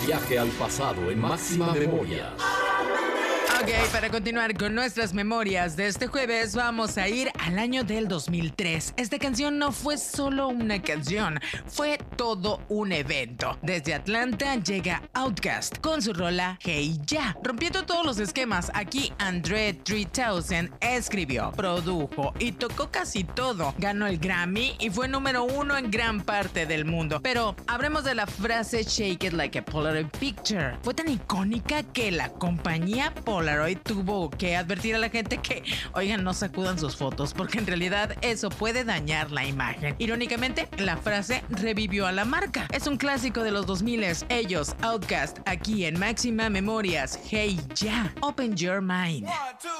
Viaje al pasado en Máxima Memoria. Ok, para continuar con nuestras memorias de este jueves, vamos a ir al año del 2003. Esta canción no fue solo una canción, fue todo un evento. Desde Atlanta llega Outkast con su rola Hey Ya. Rompiendo todos los esquemas, aquí Andre 3000 escribió, produjo y tocó casi todo. Ganó el Grammy y fue número 1 en gran parte del mundo. Pero hablemos de la frase Shake It Like a Polaroid Picture. Fue tan icónica que la compañía Polaroid tuvo que advertir a la gente que, oigan, no sacudan sus fotos porque en realidad eso puede dañar la imagen. Irónicamente, la frase revivió a la marca. Es un clásico de los 2000. Ellos, Outkast, aquí en Máxima Memorias. Hey Ya, open your mind.